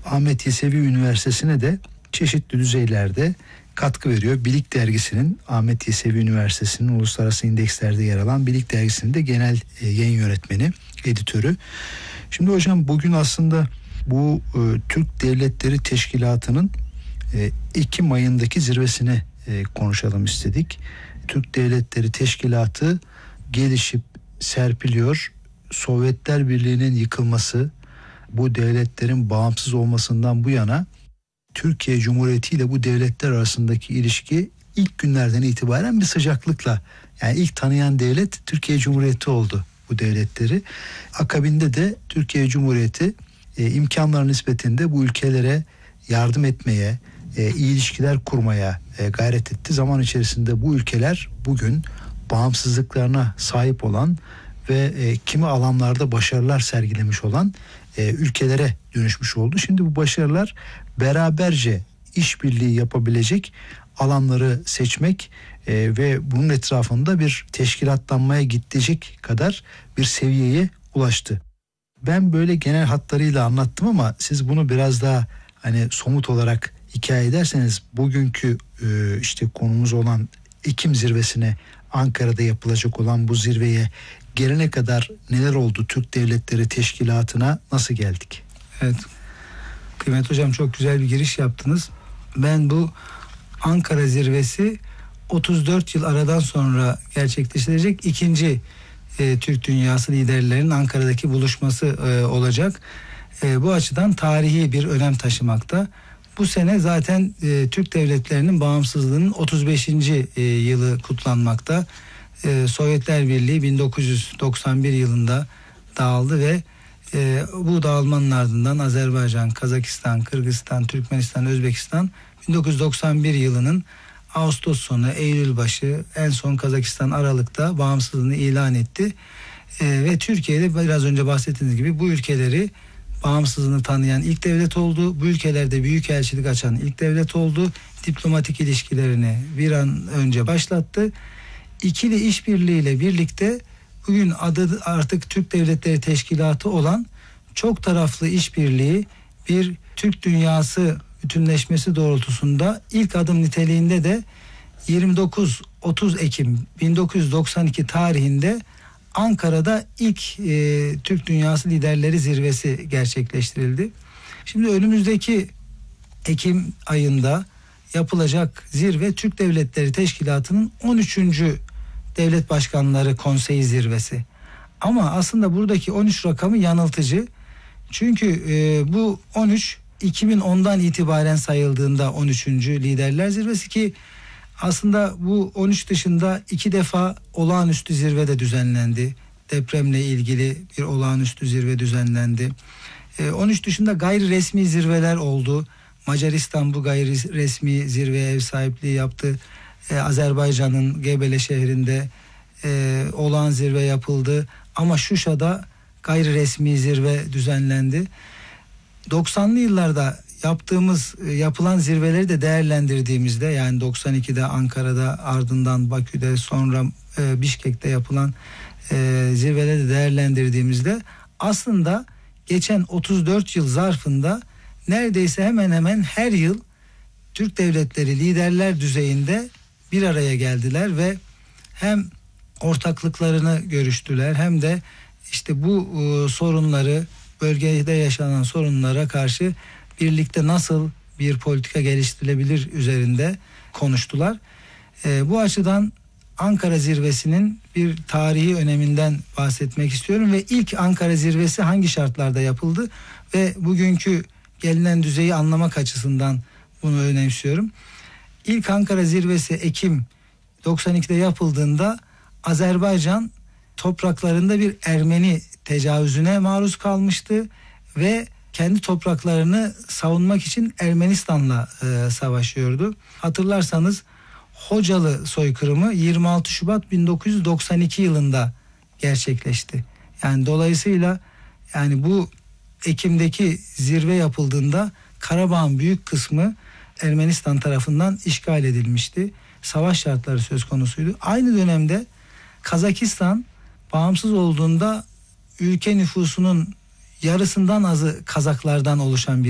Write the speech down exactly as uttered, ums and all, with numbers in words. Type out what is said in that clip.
Ahmet Yesevi Üniversitesi'ne de çeşitli düzeylerde katkı veriyor. Bilik Dergisi'nin, Ahmet Yesevi Üniversitesi'nin uluslararası indekslerde yer alan Bilik Dergisi'nin de genel e, yayın yönetmeni, editörü. Şimdi hocam, bugün aslında bu e, Türk Devletleri Teşkilatı'nın e, Ekim ayındaki zirvesine e, konuşalım istedik. Türk Devletleri Teşkilatı gelişip serpiliyor. Sovyetler Birliği'nin yıkılması, bu devletlerin bağımsız olmasından bu yana Türkiye Cumhuriyeti ile bu devletler arasındaki ilişki ilk günlerden itibaren bir sıcaklıkla, yani ilk tanıyan devlet Türkiye Cumhuriyeti oldu bu devletleri. Akabinde de Türkiye Cumhuriyeti e, imkanlar nispetinde bu ülkelere yardım etmeye, e, iyi ilişkiler kurmaya e, gayret etti. Zaman içerisinde bu ülkeler bugün bağımsızlıklarına sahip olan ve e, kimi alanlarda başarılar sergilemiş olan e, ülkelere dönüşmüş oldu. Şimdi bu başarılar beraberce işbirliği yapabilecek alanları seçmek e, ve bunun etrafında bir teşkilatlanmaya gidecek kadar bir seviyeye ulaştı. Ben böyle genel hatlarıyla anlattım ama siz bunu biraz daha hani somut olarak hikaye ederseniz, bugünkü e, işte konumuz olan Ekim zirvesine, Ankara'da yapılacak olan bu zirveye gelene kadar neler oldu? Türk Devletleri Teşkilatı'na nasıl geldik? Evet. Kıymet hocam, çok güzel bir giriş yaptınız. Ben bu Ankara zirvesi otuz dört yıl aradan sonra gerçekleştirecek ikinci e, Türk dünyası liderlerinin Ankara'daki buluşması e, olacak. E, bu açıdan tarihi bir önem taşımakta. Bu sene zaten e, Türk devletlerinin bağımsızlığının otuz beşinci E, yılı kutlanmakta. E, Sovyetler Birliği bin dokuz yüz doksan bir yılında dağıldı ve e, bu dağılmanın ardından Azerbaycan, Kazakistan, Kırgızistan, Türkmenistan, Özbekistan bin dokuz yüz doksan bir yılının Ağustos sonu, Eylül başı, en son Kazakistan Aralık'ta bağımsızlığını ilan etti. E, ve Türkiye'de biraz önce bahsettiğiniz gibi bu ülkeleri bağımsızlığını tanıyan ilk devlet oldu. Bu ülkelerde büyükelçilik açan ilk devlet oldu. Diplomatik ilişkilerini bir an önce başlattı. İkili işbirliğiyle birlikte bugün adı artık Türk Devletleri Teşkilatı olan çok taraflı işbirliği, bir Türk dünyası bütünleşmesi doğrultusunda ilk adım niteliğinde de yirmi dokuz otuz Ekim bin dokuz yüz doksan iki tarihinde Ankara'da ilk e, Türk Dünyası Liderleri Zirvesi gerçekleştirildi. Şimdi önümüzdeki Ekim ayında yapılacak zirve Türk Devletleri Teşkilatı'nın on üçüncü Devlet Başkanları Konseyi Zirvesi. Ama aslında buradaki on üç rakamı yanıltıcı. Çünkü e, bu on üç iki bin ondan itibaren sayıldığında on üçüncü Liderler Zirvesi, ki aslında bu on üç dışında iki defa olağanüstü zirve de düzenlendi. Depremle ilgili bir olağanüstü zirve düzenlendi. E, on üç dışında gayri resmi zirveler oldu. Macaristan bu gayri resmi zirveye ev sahipliği yaptı. Ee, Azerbaycan'ın Gebele şehrinde e, olağan zirve yapıldı. Ama Şuşa'da gayri resmi zirve düzenlendi. doksanlı yıllarda yaptığımız, yapılan zirveleri de değerlendirdiğimizde, yani doksan ikide Ankara'da, ardından Bakü'de, sonra e, Bişkek'te yapılan e, zirveleri de değerlendirdiğimizde aslında geçen otuz dört yıl zarfında neredeyse hemen hemen her yıl Türk devletleri liderler düzeyinde bir araya geldiler ve hem ortaklıklarını görüştüler hem de işte bu e, sorunları, bölgede yaşanan sorunlara karşı birlikte nasıl bir politika geliştirilebilir üzerinde konuştular. E, bu açıdan Ankara zirvesinin bir tarihi öneminden bahsetmek istiyorum ve ilk Ankara zirvesi hangi şartlarda yapıldı ve bugünkü gelinen düzeyi anlamak açısından bunu önemsiyorum. İlk Ankara zirvesi Ekim doksan ikide yapıldığında Azerbaycan topraklarında bir Ermeni tecavüzüne maruz kalmıştı ve kendi topraklarını savunmak için Ermenistan'la e, savaşıyordu. Hatırlarsanız Hocalı soykırımı yirmi altı Şubat bin dokuz yüz doksan iki yılında gerçekleşti. Yani dolayısıyla yani bu Ekim'deki zirve yapıldığında Karabağ'ın büyük kısmı Ermenistan tarafından işgal edilmişti. Savaş şartları söz konusuydu. Aynı dönemde Kazakistan bağımsız olduğunda ülke nüfusunun yarısından azı Kazaklardan oluşan bir